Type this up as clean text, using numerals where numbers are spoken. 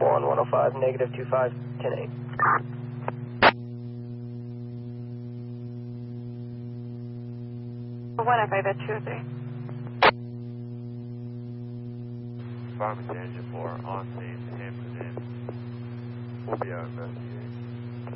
105, negative 25, 10-8. One F I bet 203. Farmington Engine 4 on scene, Hampton Inn. We'll be out investigating.